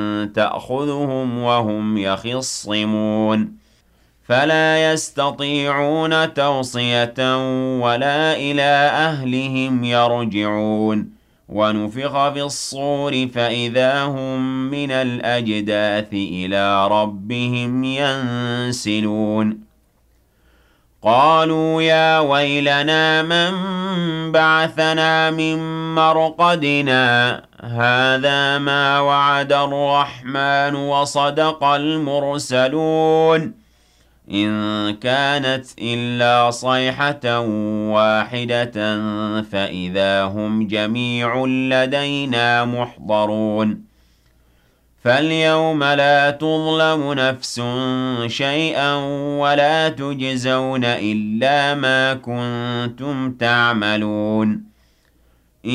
تأخذهم وهم يخصمون فلا يستطيعون توصية ولا إلى أهلهم يرجعون ونفخ في الصور فإذا هم من الأجداث إلى ربهم ينسلون قالوا يا ويلنا من بعثنا من مرقدنا هذا ما وعد الرحمن وصدق المرسلون إن كانت إلا صيحة واحدة فإذا هم جميع لدينا محضرون فاليوم لا تظلم نفس شيئا ولا تجزون إلا ما كنتم تعملون